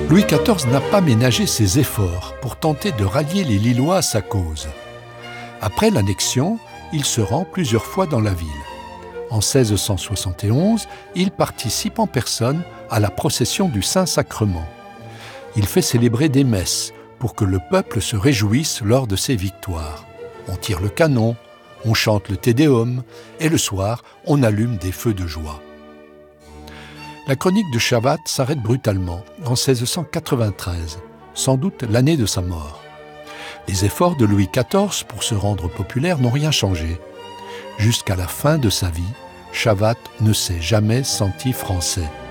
Louis XIV n'a pas ménagé ses efforts pour tenter de rallier les Lillois à sa cause. Après l'annexion, il se rend plusieurs fois dans la ville. En 1671, il participe en personne à la procession du Saint-Sacrement. Il fait célébrer des messes pour que le peuple se réjouisse lors de ses victoires. On tire le canon, on chante le Te Deum et le soir, on allume des feux de joie. La chronique de Chavat s'arrête brutalement en 1693, sans doute l'année de sa mort. Les efforts de Louis XIV pour se rendre populaire n'ont rien changé. Jusqu'à la fin de sa vie, Chavat ne s'est jamais senti français.